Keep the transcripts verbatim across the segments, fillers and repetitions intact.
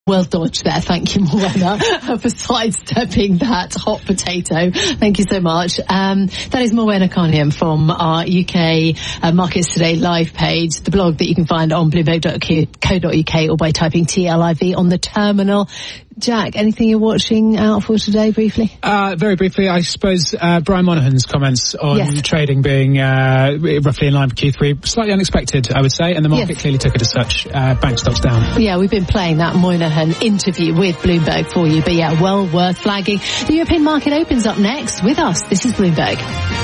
Well dodged there. Thank you, Morwenna, for sidestepping that hot potato. Thank you so much. Um, that is Morwenna Carnian from our U K uh, Markets Today live page, the blog that you can find on bloomberg dot co dot uk or by typing T L I V on the terminal. Jack, anything you're watching out for today, briefly? Uh, very briefly, I suppose uh, Brian Monahan's comments on yes. trading being uh, roughly in line with Q three, slightly unexpected, I would say, and the market yes. clearly took it as such. Uh, bank stocks down. Yeah, we've been playing that Moynihan interview with Bloomberg for you, but yeah, well worth flagging. The European market opens up next with us. This is Bloomberg.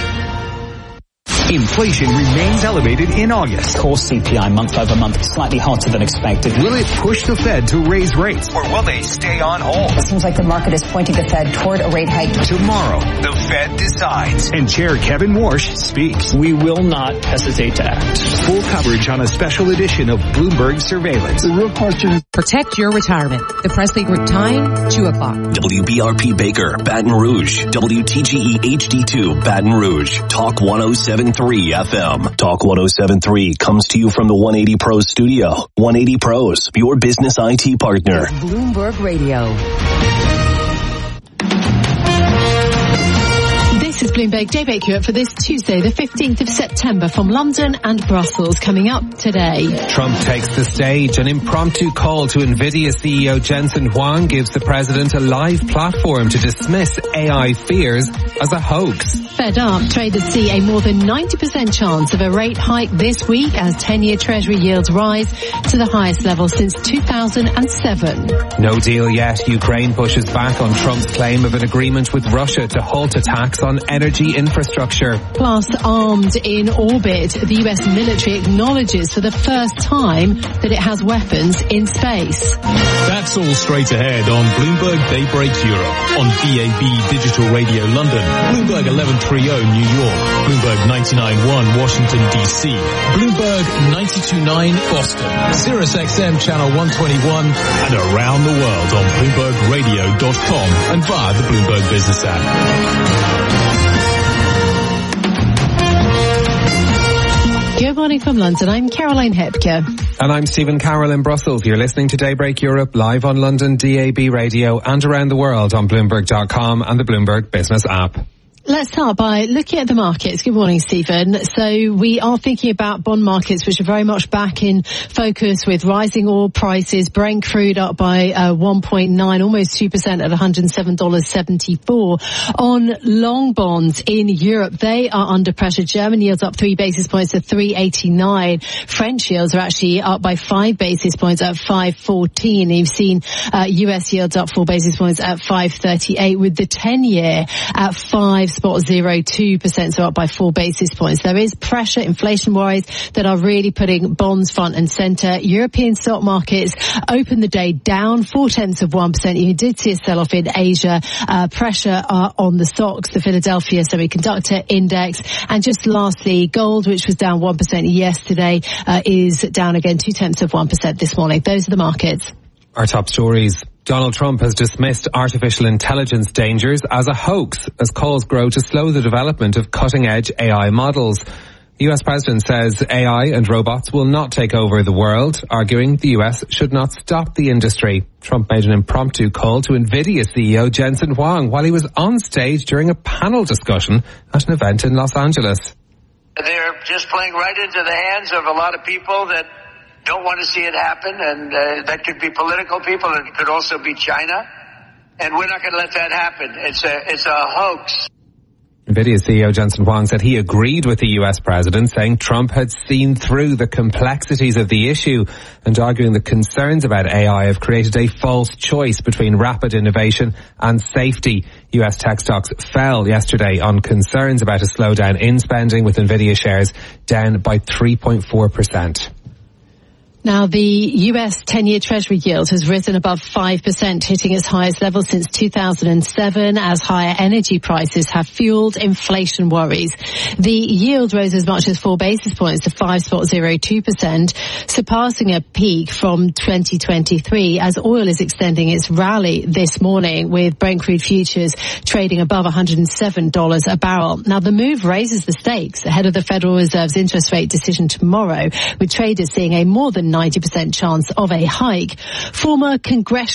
Inflation remains elevated in August. Core C P I month over month slightly hotter than expected. Will it push the Fed to raise rates, or will they stay on hold? It seems like the market is pointing the Fed toward a rate hike. Tomorrow, the Fed decides, and Chair Kevin Warsh speaks. We will not hesitate to act. Full coverage on a special edition of Bloomberg Surveillance. The real question is protect your retirement. The Presley Group time, two o'clock. W B R P Baker, Baton Rouge. W T G E H D two, Baton Rouge. Talk one oh seven point three F M. Talk one oh seven point three comes to you from the one eighty Pros studio. one eighty Pros, your business I T partner. Bloomberg Radio. This is Bloomberg Day Break Europe for this Tuesday, the fifteenth of September, from London and Brussels. Coming up today, Trump takes the stage. An impromptu call to NVIDIA C E O Jensen Huang gives the president a live platform to dismiss A I fears as a hoax. Fed up, traders see a more than ninety percent chance of a rate hike this week as ten-year Treasury yields rise to the highest level since two thousand seven. No deal yet. Ukraine pushes back on Trump's claim of an agreement with Russia to halt attacks on energy infrastructure. Plus, armed in orbit, the U S military acknowledges for the first time that it has weapons in space. That's all straight ahead on Bloomberg Daybreak Europe, on D A B Digital Radio London, Bloomberg eleven thirty New York, Bloomberg ninety-nine point one Washington D C, Bloomberg ninety-two point nine Boston, Sirius X M Channel one twenty-one, and around the world on Bloomberg Radio dot com and via the Bloomberg Business app. Good morning from London. I'm Caroline Hepker. And I'm Stephen Carroll in Brussels. You're listening to Daybreak Europe live on London D A B Radio and around the world on Bloomberg dot com and the Bloomberg Business app. Let's start by looking at the markets. Good morning, Stephen. So we are thinking about bond markets, which are very much back in focus with rising oil prices. Brent crude up by uh, one point nine, almost two percent at one hundred seven dollars seventy-four. On long bonds in Europe, they are under pressure. German yields up three basis points to three eighty-nine. French yields are actually up by five basis points at five fourteen. You've seen uh, U S yields up four basis points at five thirty-eight, with the ten-year at five spot zero two percent, so up by four basis points. There is pressure, inflation worries that are really putting bonds front and centre. European stock markets opened the day down four tenths of one percent. You did see a sell-off in Asia. Uh, pressure uh, on the stocks, the Philadelphia Semiconductor Index. And just lastly, gold, which was down one percent yesterday, uh, is down again two tenths of one percent this morning. Those are the markets. Our top stories. Donald Trump has dismissed artificial intelligence dangers as a hoax as calls grow to slow the development of cutting-edge A I models. The U S president says A I and robots will not take over the world, arguing the U S should not stop the industry. Trump made an impromptu call to NVIDIA C E O Jensen Huang while he was on stage during a panel discussion at an event in Los Angeles. They're just playing right into the hands of a lot of people that don't want to see it happen, and uh, that could be political people, and it could also be China, and we're not going to let that happen. It's a it's a hoax. NVIDIA C E O Jensen Huang said he agreed with the U S president, saying Trump had seen through the complexities of the issue and arguing the concerns about A I have created a false choice between rapid innovation and safety. U S tech stocks fell yesterday on concerns about a slowdown in spending, with NVIDIA shares down by three point four percent. Now, the U S ten-year Treasury yield has risen above five percent, hitting its highest level since two thousand seven, as higher energy prices have fueled inflation worries. The yield rose as much as four basis points to five point zero two percent, surpassing a peak from twenty twenty-three as oil is extending its rally this morning, with Brent crude futures trading above one hundred seven dollars a barrel. Now, the move raises the stakes ahead of the Federal Reserve's interest rate decision tomorrow, with traders seeing a more than ninety percent chance of a hike. Former congressional